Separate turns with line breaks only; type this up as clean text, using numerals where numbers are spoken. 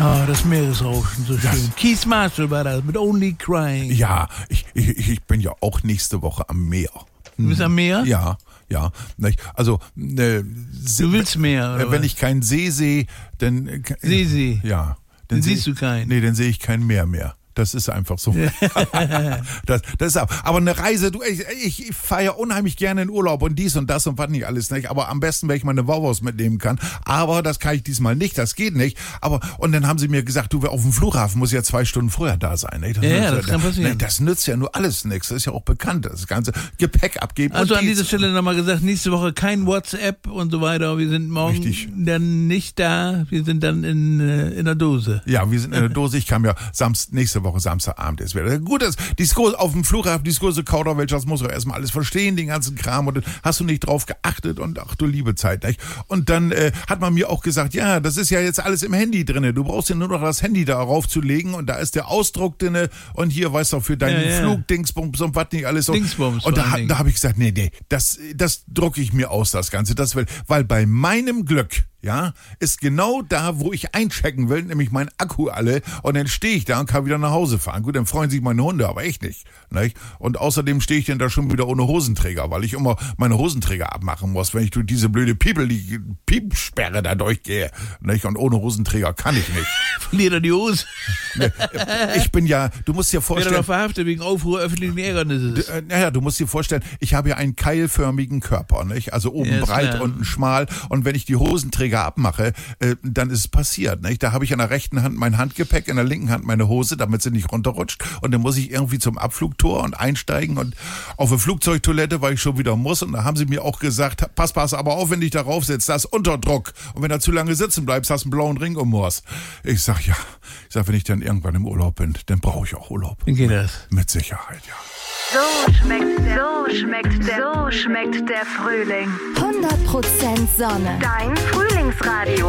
Ah, das Meeresrauschen, so schön. Keith Marshall war das, mit Only Crying.
Ja, ich bin ja auch nächste Woche am Meer.
Du bist am Meer?
Ja. Also,
du willst mehr, oder
wenn
was?
ich keinen See sehe, dann...
See.
Ja.
Dann siehst du keinen.
Nee, dann sehe ich kein Meer mehr. Das ist einfach so. das ist aber eine Reise, ich fahre ja unheimlich gerne in Urlaub und dies und das und was nicht alles, nicht? Aber am besten, wenn ich mal eine Wauwurst mitnehmen kann. Aber das kann ich diesmal nicht, das geht nicht. Und dann haben sie mir gesagt, du, auf dem Flughafen muss ja 2 Stunden vorher da sein. Nicht?
Das kann passieren.
Das nützt ja nur alles nichts. Das ist ja auch bekannt, das ganze Gepäck abgeben.
Also an dieser Stelle nochmal gesagt, nächste Woche kein WhatsApp und so weiter. Wir sind morgen dann nicht da. Wir sind dann in der Dose.
Ja, wir sind in der Dose. Ich kam ja nächste Woche Samstagabend ist wieder. Gut, auf dem Flughafen, dieses große Kauderwelsch, das muss doch erstmal alles verstehen, den ganzen Kram, und dann hast du nicht drauf geachtet und ach du liebe Zeit, nicht? Und dann hat man mir auch gesagt, ja, das ist ja jetzt alles im Handy drinne, du brauchst ja nur noch das Handy darauf zu legen und da ist der Ausdruck drinne und hier, weißt du, für deinen Flugdingsbums und was nicht alles so.
Dingsbums.
Und da habe ich gesagt, nee, das drucke ich mir aus, das Ganze, weil bei meinem Glück, ja, ist genau da, wo ich einchecken will, nämlich mein Akku alle, und dann stehe ich da und kann wieder nach Hause fahren. Gut, dann freuen sich meine Hunde, aber echt nicht. Und außerdem stehe ich dann da schon wieder ohne Hosenträger, weil ich immer meine Hosenträger abmachen muss, wenn ich durch diese blöde Piepsperre da durchgehe. Nicht? Und ohne Hosenträger kann ich nicht.
Verliert er die Hose?
Ich bin ja, du musst dir vorstellen...
Wird er doch verhaftet wegen Aufruhr öffentlichen Ärgernisses.
Naja, du musst dir vorstellen, ich habe ja einen keilförmigen Körper, nicht? Also oben breit, unten schmal, und wenn ich die Hosenträger abmache, dann ist es passiert. Nicht? Da habe ich in der rechten Hand mein Handgepäck, in der linken Hand meine Hose, damit sie nicht runterrutscht. Und dann muss ich irgendwie zum Abflugtor und einsteigen und auf eine Flugzeugtoilette, weil ich schon wieder muss. Und da haben sie mir auch gesagt, pass aber auf, wenn dich darauf setzt, das ist Unterdruck. Und wenn du zu lange sitzen bleibst, hast du einen blauen Ring um Moors. Ich sag, wenn ich dann irgendwann im Urlaub bin, dann brauche ich auch Urlaub.
Wie geht das?
Mit Sicherheit, ja.
So schmeckt der Frühling.
100% Sonne.
Dein Frühlingsradio.